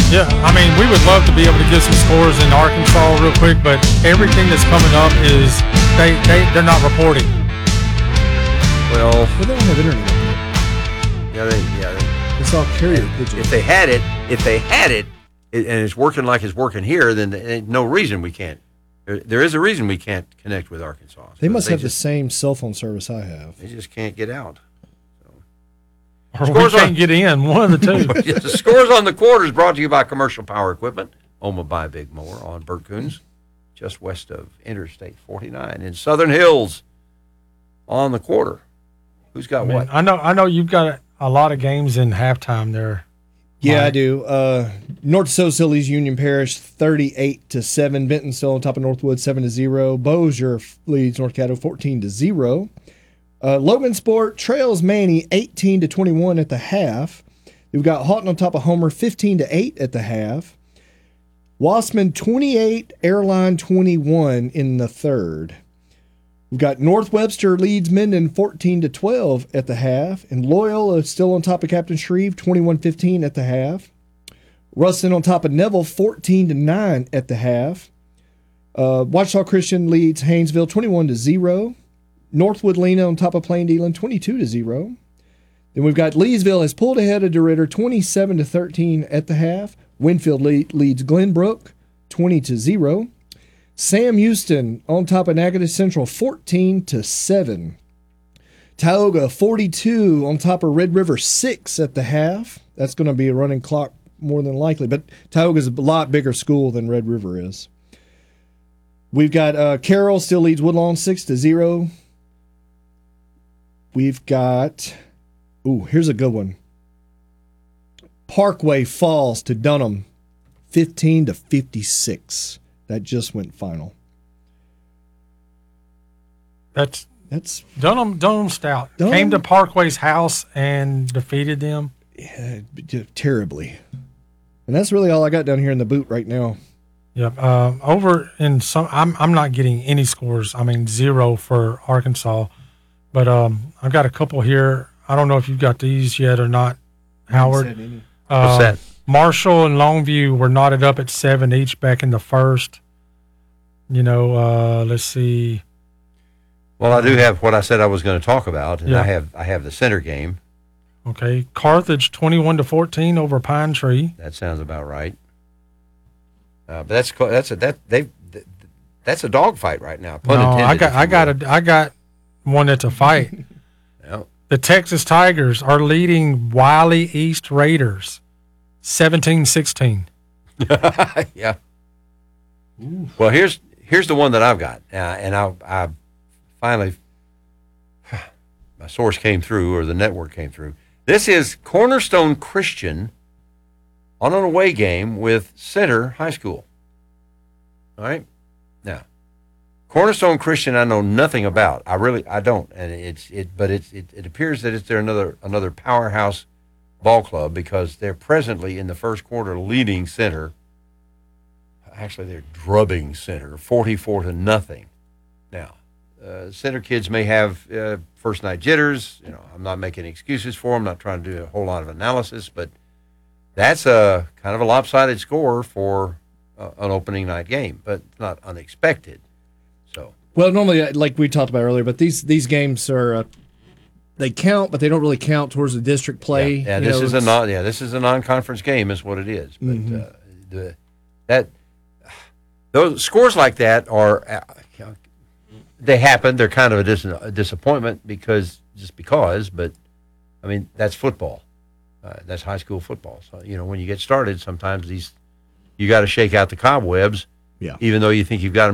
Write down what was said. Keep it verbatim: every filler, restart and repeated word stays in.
Yeah, I mean, we would love to be able to get some scores in Arkansas real quick, but everything that's coming up is they, they, they're not reporting. Well, But they don't have internet. yeah, they, yeah. They, It's all carrier pigeon. if they had it, if they had it, it, and it's working like it's working here, then there ain't no reason we can't. There, there is a reason we can't connect with Arkansas. They must have the just, same cell phone service I have. They just can't get out. Or Scores we can't on- get in, one of the two. The Scores on the Quarter is brought to you by Commercial Power Equipment, Oma by Big Moore on Burt Coons, just west of Interstate forty-nine in Southern Hills. On the Quarter, who's got I mean, what? I know, I know you've got a lot of games in halftime there. Yeah, I Mike. do. Uh, North DeSoto leads Union Parish thirty-eight to seven. Benton still on top of Northwood seven to zero. Bossier leads North Caddo fourteen to zero. Uh, Logan Sport trails Manny eighteen to twenty-one at the half. We've got Houghton on top of Homer fifteen to eight at the half. Wassman twenty-eight, Airline twenty-one in the third. We've got North Webster leads Minden fourteen to twelve at the half, and Loyola is still on top of Captain Shreve twenty-one fifteen at the half. Ruston on top of Neville fourteen to nine at the half. Uh, Ouachita Christian leads Haynesville twenty-one to zero. Northwood Lena on top of Plain Dealing twenty-two to zero. Then we've got Leesville has pulled ahead of DeRitter twenty-seven to thirteen at the half. Winfield lead, leads Glenbrook twenty to zero. Sam Houston on top of Natchitoches Central fourteen to seven. Tioga forty-two on top of Red River six at the half. That's going to be a running clock more than likely, but Tioga's a lot bigger school than Red River is. We've got uh, Carroll still leads Woodlawn six to zero. We've got, ooh, here's a good one. Parkway falls to Dunham fifteen to fifty-six. That just went final. That's That's Dunham, Dunham Stout Dunham? came to Parkway's house and defeated them. yeah, terribly. And that's really all I got down here in the boot right now. Yep. Uh, over in some, I'm I'm not getting any scores. I mean zero for Arkansas, but um, I've got a couple here. I don't know if you've got these yet or not, Howard. Uh, What's that? Marshall and Longview were knotted up at seven each back in the first. You know, uh, let's see. Well, I do have what I said I was going to talk about, and Yeah. I have I have the center game. Okay, Carthage twenty-one to fourteen over Pine Tree. That sounds about right. Uh, but that's co- that's a that they that's a dogfight right now. Pun No, intended, I got if you I got will. a I got one that's a fight. Yeah. The Texas Tigers are leading Wiley East Raiders seventeen sixteen. Yeah. Well, here's here's the one that I've got, uh, and I I finally my source came through, or the network came through. This is Cornerstone Christian on an away game with Center High School. All right, now Cornerstone Christian, I know nothing about. I really I don't, and it's it, but it's it, it appears that it's they're another another powerhouse ball club because they're presently in the first quarter leading Center. Actually, they're drubbing Center forty-four to nothing. Now, uh, Center kids may have uh, first night jitters. You know, I'm not making excuses for them. I'm not trying to do a whole lot of analysis, but that's a kind of a lopsided score for uh, an opening night game, but not unexpected. So, Well, normally, uh, like we talked about earlier, but these these games are uh, they count, but they don't really count towards the district play. yeah, yeah, You this know, is a it's- non yeah this is a non-conference game, is what it is. But Mhm. uh, the that those scores like that are uh, you know, they happen. They're kind of a, dis- a disappointment because just because, but I mean that's football. Uh, that's high school football. So you know when you get started, sometimes these you got to shake out the cobwebs. Yeah. Even though you think you've got them